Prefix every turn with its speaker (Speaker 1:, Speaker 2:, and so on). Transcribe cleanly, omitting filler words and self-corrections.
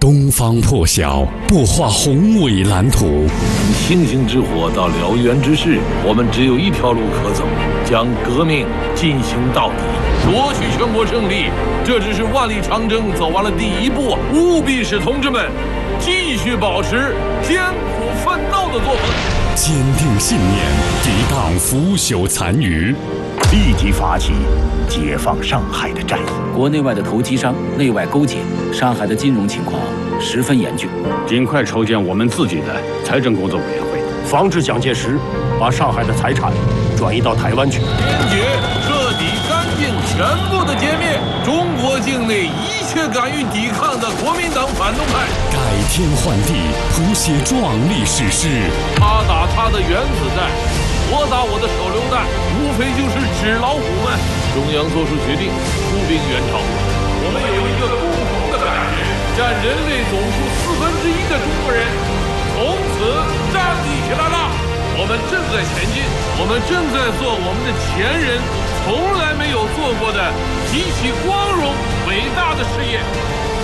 Speaker 1: 东方破晓，擘画宏伟蓝图。
Speaker 2: 星星之火到燎原之势，我们只有一条路可走，将革命进行到底，夺取全国胜利。这只是万里长征走完了第一步，务必使同志们继续保持艰苦奋斗的作风，
Speaker 1: 坚定信念，抵挡腐朽残余，
Speaker 3: 立即发起解放上海的战役。
Speaker 4: 国内外的投机商内外勾结，上海的金融情况十分严峻。
Speaker 5: 尽快筹建我们自己的财政工作委员会，防止蒋介石把上海的财产转移到台湾去。
Speaker 2: 坚决、彻底、干净、全部的歼灭中国境内一切敢于抵抗的国民党反动派，
Speaker 1: 改天换地，谱写壮丽史诗。
Speaker 2: 他打他的原子弹，我打我的手榴弹，无非就是纸老虎们。中央做出决定，出兵援朝。我们有一个共同的感觉，占人类总数1/4的中国人从此站立起来了。我们正在前进，我们正在做我们的前人从来没有做过的极其光荣伟大的事业。